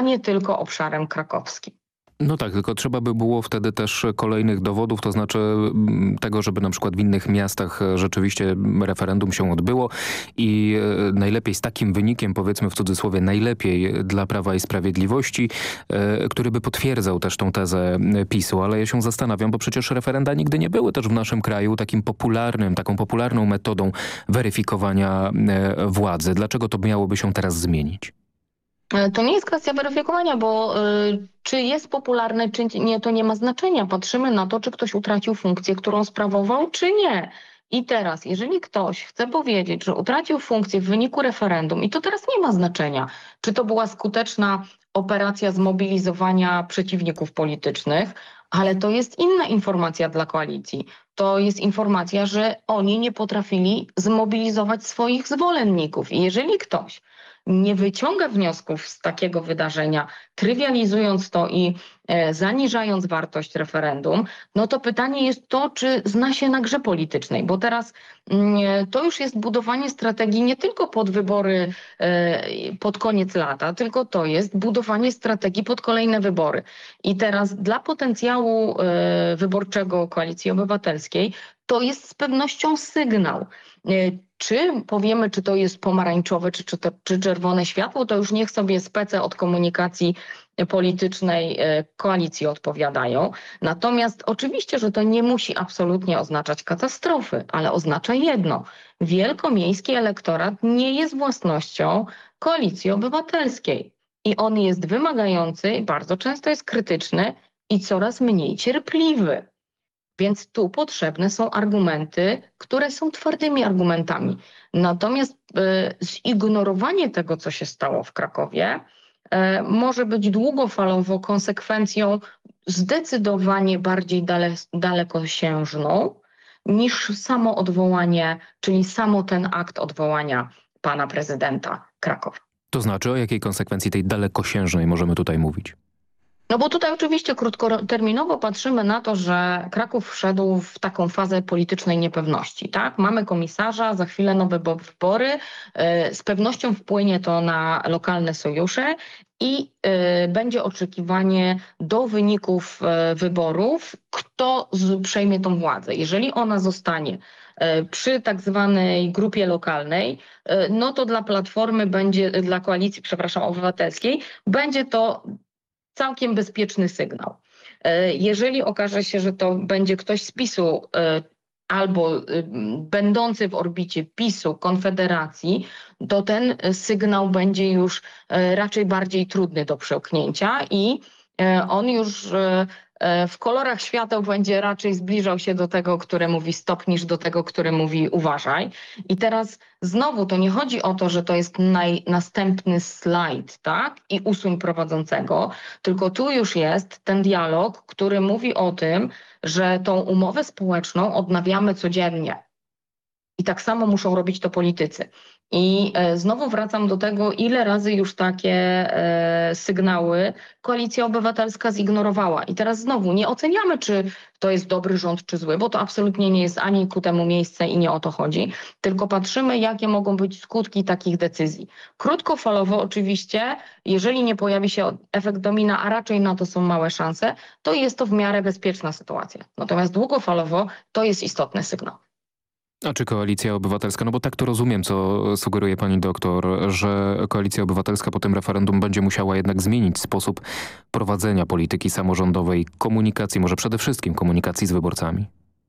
nie tylko obszarem krakowskim. No tak, tylko trzeba by było wtedy też kolejnych dowodów, to znaczy tego, żeby na przykład w innych miastach rzeczywiście referendum się odbyło i najlepiej z takim wynikiem, powiedzmy w cudzysłowie, najlepiej dla Prawa i Sprawiedliwości, który by potwierdzał też tą tezę PiS-u. Ale ja się zastanawiam, bo przecież referenda nigdy nie były też w naszym kraju taką popularną metodą weryfikowania władzy. Dlaczego to miałoby się teraz zmienić? To nie jest kwestia weryfikowania, bo czy jest popularne, czy nie, to nie ma znaczenia. Patrzymy na to, czy ktoś utracił funkcję, którą sprawował, czy nie. I teraz, jeżeli ktoś chce powiedzieć, że utracił funkcję w wyniku referendum, i to teraz nie ma znaczenia, czy to była skuteczna operacja zmobilizowania przeciwników politycznych, ale to jest inna informacja dla koalicji. To jest informacja, że oni nie potrafili zmobilizować swoich zwolenników. I jeżeli ktoś nie wyciąga wniosków z takiego wydarzenia, trywializując to i zaniżając wartość referendum, no to pytanie jest to, czy zna się na grze politycznej, bo teraz to już jest budowanie strategii nie tylko pod wybory pod koniec lata, tylko to jest budowanie strategii pod kolejne wybory. I teraz dla potencjału wyborczego Koalicji Obywatelskiej to jest z pewnością sygnał. Czy powiemy, czy to jest pomarańczowe, czy czerwone światło, to już niech sobie spece od komunikacji politycznej koalicji odpowiadają. Natomiast oczywiście, że to nie musi absolutnie oznaczać katastrofy, ale oznacza jedno. Wielkomiejski elektorat nie jest własnością Koalicji Obywatelskiej i on jest wymagający, bardzo często jest krytyczny i coraz mniej cierpliwy. Więc tu potrzebne są argumenty, które są twardymi argumentami. Natomiast zignorowanie tego, co się stało w Krakowie, może być długofalowo konsekwencją zdecydowanie bardziej dalekosiężną niż samo odwołanie, czyli samo ten akt odwołania pana prezydenta Krakowa. To znaczy, o jakiej konsekwencji tej dalekosiężnej możemy tutaj mówić? No bo tutaj oczywiście krótkoterminowo patrzymy na to, że Kraków wszedł w taką fazę politycznej niepewności. Tak? Mamy komisarza, za chwilę nowe wybory, z pewnością wpłynie to na lokalne sojusze i będzie oczekiwanie do wyników wyborów, kto przejmie tą władzę. Jeżeli ona zostanie przy tak zwanej grupie lokalnej, no to dla Platformy będzie, dla Koalicji, przepraszam, Obywatelskiej, będzie to całkiem bezpieczny sygnał. Jeżeli okaże się, że to będzie ktoś z PiS-u albo będący w orbicie PiS-u, Konfederacji, to ten sygnał będzie już raczej bardziej trudny do przełknięcia i on już w kolorach świateł będzie raczej zbliżał się do tego, który mówi stop, niż do tego, który mówi uważaj. I teraz znowu to nie chodzi o to, że to jest następny slajd, tak? I usuń prowadzącego, tylko tu już jest ten dialog, który mówi o tym, że tą umowę społeczną odnawiamy codziennie. I tak samo muszą robić to politycy. I znowu wracam do tego, ile razy już takie sygnały Koalicja Obywatelska zignorowała. I teraz znowu nie oceniamy, czy to jest dobry rząd, czy zły, bo to absolutnie nie jest ani ku temu miejsce i nie o to chodzi, tylko patrzymy, jakie mogą być skutki takich decyzji. Krótkofalowo oczywiście, jeżeli nie pojawi się efekt domina, a raczej na to są małe szanse, to jest to w miarę bezpieczna sytuacja. Natomiast długofalowo to jest istotny sygnał. A czy Koalicja Obywatelska, no bo tak to rozumiem, co sugeruje pani doktor, że Koalicja Obywatelska po tym referendum będzie musiała jednak zmienić sposób prowadzenia polityki samorządowej, komunikacji, może przede wszystkim komunikacji z wyborcami?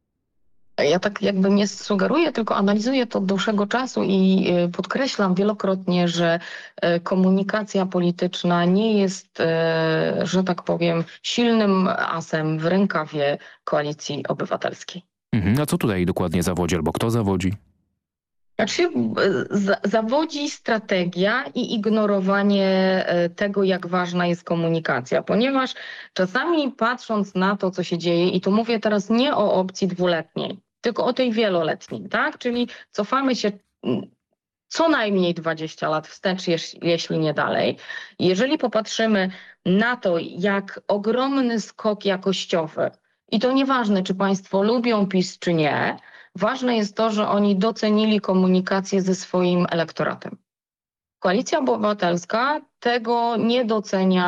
Ja tak jakby nie sugeruję, tylko analizuję to od dłuższego czasu i podkreślam wielokrotnie, że komunikacja polityczna nie jest, że tak powiem, silnym asem w rękawie Koalicji Obywatelskiej. A co tutaj dokładnie zawodzi albo kto zawodzi? Znaczy, zawodzi strategia i ignorowanie tego, jak ważna jest komunikacja, ponieważ czasami patrząc na to, co się dzieje, i tu mówię teraz nie o opcji dwuletniej, tylko o tej wieloletniej, tak? Czyli cofamy się co najmniej 20 lat wstecz, jeśli nie dalej. Jeżeli popatrzymy na to, jak ogromny skok jakościowy, i to nieważne, czy państwo lubią PiS, czy nie, ważne jest to, że oni docenili komunikację ze swoim elektoratem. Koalicja Obywatelska tego nie docenia